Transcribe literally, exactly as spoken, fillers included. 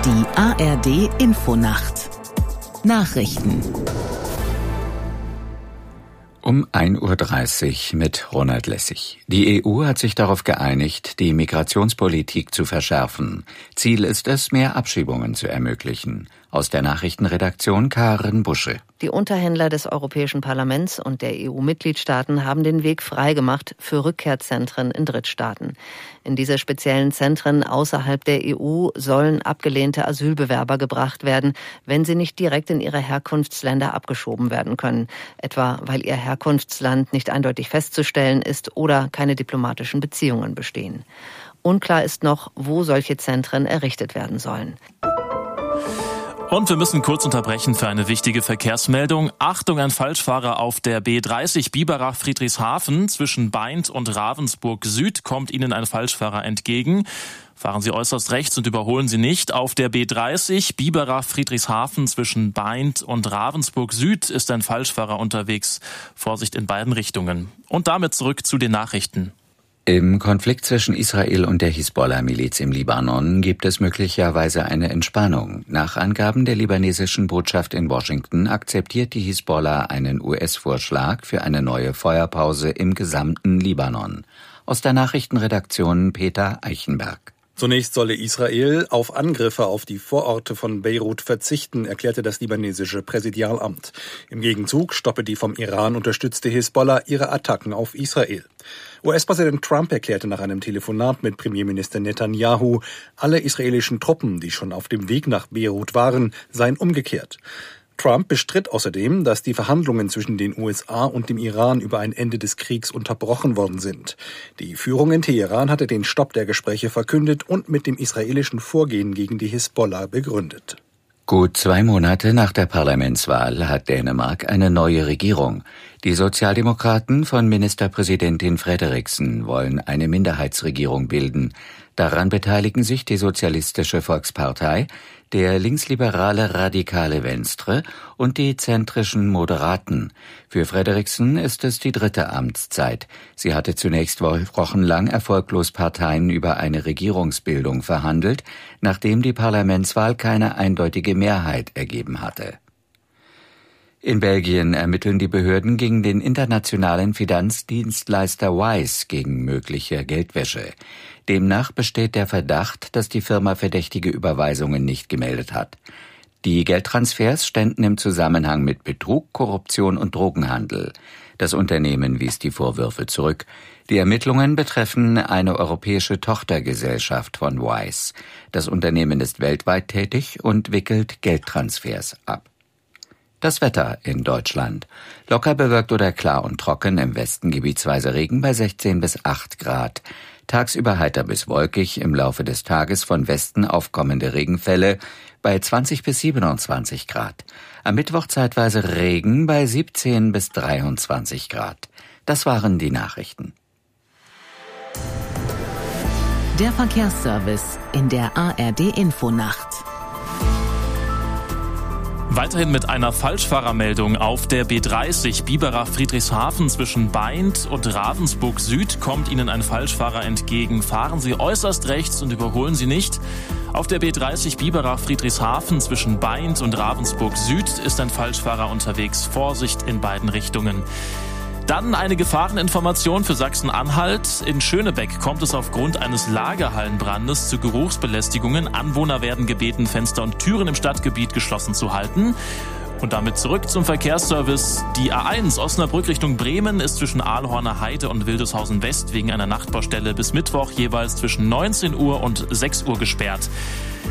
Die A R D Infonacht Nachrichten Um ein Uhr dreißig mit Ronald Lessig. Die E U hat sich darauf geeinigt, die Migrationspolitik zu verschärfen. Ziel ist es, mehr Abschiebungen zu ermöglichen. Aus der Nachrichtenredaktion Karen Busche. Die Unterhändler des Europäischen Parlaments und der E U-Mitgliedstaaten haben den Weg freigemacht für Rückkehrzentren in Drittstaaten. In diese speziellen Zentren außerhalb der E U sollen abgelehnte Asylbewerber gebracht werden, wenn sie nicht direkt in ihre Herkunftsländer abgeschoben werden können. Etwa weil ihr Herkunftsland nicht eindeutig festzustellen ist oder keine diplomatischen Beziehungen bestehen. Unklar ist noch, wo solche Zentren errichtet werden sollen. Und wir müssen kurz unterbrechen für eine wichtige Verkehrsmeldung. Achtung, ein Falschfahrer auf der B dreißig Biberach-Friedrichshafen. Zwischen Baindt und Ravensburg Süd kommt Ihnen ein Falschfahrer entgegen. Fahren Sie äußerst rechts und überholen Sie nicht. Auf der B dreißig Biberach-Friedrichshafen zwischen Baindt und Ravensburg Süd ist ein Falschfahrer unterwegs. Vorsicht in beiden Richtungen. Und damit zurück zu den Nachrichten. Im Konflikt zwischen Israel und der Hisbollah-Miliz im Libanon gibt es möglicherweise eine Entspannung. Nach Angaben der libanesischen Botschaft in Washington akzeptiert die Hisbollah einen U S-Vorschlag für eine neue Feuerpause im gesamten Libanon. Aus der Nachrichtenredaktion Peter Eichenberg. Zunächst solle Israel auf Angriffe auf die Vororte von Beirut verzichten, erklärte das libanesische Präsidialamt. Im Gegenzug stoppe die vom Iran unterstützte Hisbollah ihre Attacken auf Israel. U S-Präsident Trump erklärte nach einem Telefonat mit Premierminister Netanyahu, alle israelischen Truppen, die schon auf dem Weg nach Beirut waren, seien umgekehrt. Trump bestritt außerdem, dass die Verhandlungen zwischen den U S A und dem Iran über ein Ende des Kriegs unterbrochen worden sind. Die Führung in Teheran hatte den Stopp der Gespräche verkündet und mit dem israelischen Vorgehen gegen die Hisbollah begründet. Gut zwei Monate nach der Parlamentswahl hat Dänemark eine neue Regierung. Die Sozialdemokraten von Ministerpräsidentin Frederiksen wollen eine Minderheitsregierung bilden. Daran beteiligen sich die Sozialistische Volkspartei, der linksliberale Radikale Venstre und die zentrischen Moderaten. Für Frederiksen ist es die dritte Amtszeit. Sie hatte zunächst wochenlang erfolglos Parteien über eine Regierungsbildung verhandelt, nachdem die Parlamentswahl keine eindeutige Mehrheit ergeben hatte. In Belgien ermitteln die Behörden gegen den internationalen Finanzdienstleister Wise gegen mögliche Geldwäsche. Demnach besteht der Verdacht, dass die Firma verdächtige Überweisungen nicht gemeldet hat. Die Geldtransfers ständen im Zusammenhang mit Betrug, Korruption und Drogenhandel. Das Unternehmen wies die Vorwürfe zurück. Die Ermittlungen betreffen eine europäische Tochtergesellschaft von Wise. Das Unternehmen ist weltweit tätig und wickelt Geldtransfers ab. Das Wetter in Deutschland. Locker bewölkt oder klar und trocken, im Westen gebietsweise Regen bei sechzehn bis acht Grad. Tagsüber heiter bis wolkig, im Laufe des Tages von Westen aufkommende Regenfälle bei zwanzig bis siebenundzwanzig Grad. Am Mittwoch zeitweise Regen bei siebzehn bis dreiundzwanzig Grad. Das waren die Nachrichten. Der Verkehrsservice in der A R D Infonacht. Weiterhin mit einer Falschfahrermeldung auf der B dreißig Biberach-Friedrichshafen zwischen Baindt und Ravensburg Süd kommt Ihnen ein Falschfahrer entgegen. Fahren Sie äußerst rechts und überholen Sie nicht. Auf der B dreißig Biberach-Friedrichshafen zwischen Baindt und Ravensburg Süd ist ein Falschfahrer unterwegs. Vorsicht in beiden Richtungen. Dann eine Gefahreninformation für Sachsen-Anhalt. In Schönebeck kommt es aufgrund eines Lagerhallenbrandes zu Geruchsbelästigungen. Anwohner werden gebeten, Fenster und Türen im Stadtgebiet geschlossen zu halten. Und damit zurück zum Verkehrsservice. Die A eins Osnabrück Richtung Bremen ist zwischen Aalhorner Heide und Wildeshausen West wegen einer Nachtbaustelle bis Mittwoch jeweils zwischen neunzehn Uhr und sechs Uhr gesperrt.